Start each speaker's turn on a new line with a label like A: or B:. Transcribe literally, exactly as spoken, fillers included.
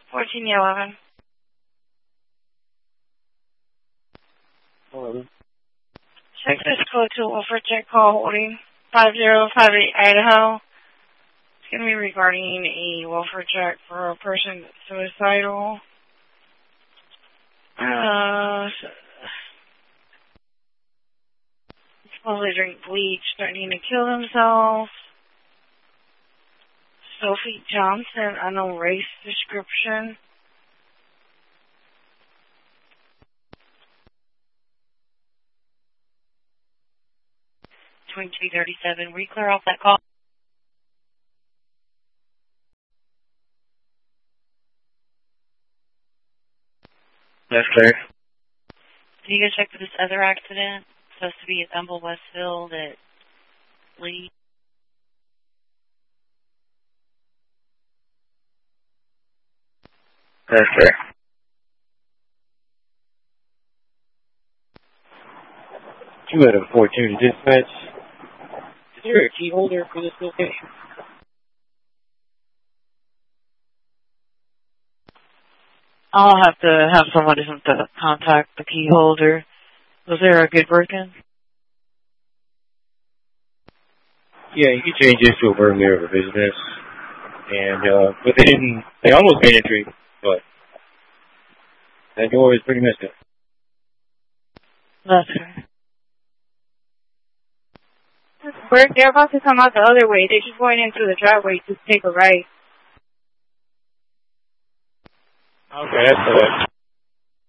A: fourteen eleven.
B: eleven.
A: Check this code to Wolford Check call holding five zero five eight Idaho. It's going to be regarding a welfare check for a person that's suicidal. Uh, supposedly drink bleach, threatening to kill themselves. Sophie Johnson, unknown race description. twenty-three thirty-seven. Will you clear off that call?
B: That's clear.
A: Can you go check for this other accident? It's supposed to be at Humble Westfield at Lee.
B: That's clear. two out of fourteen dispatch. Is there a key holder for this location?
A: I'll have to have somebody from to contact the key holder. Was there a good break-in?
B: Yeah, you can change this to a burglar of a business. And, uh, but they didn't, they almost made entry, but that door is pretty messed up.
A: That's right. We're, they're about to come out the other way. They're just going into the driveway to take a right.
B: Okay, that's correct.